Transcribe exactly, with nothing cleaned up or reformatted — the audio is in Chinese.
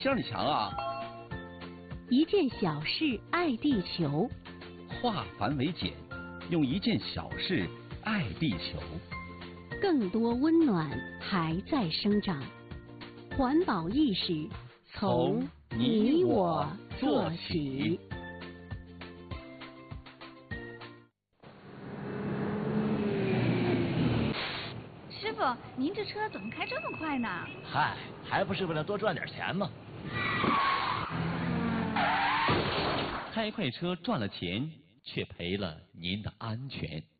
性儿强啊！ 一件小事爱地球， 化繁为简，用一件小事爱地球。 更多温暖还在生长，环保意识从你我做起。 师傅，您这车怎么开这么快呢？ 嗨，还不是为了多赚点钱吗？ 开快车赚了钱，却赔了您的安全。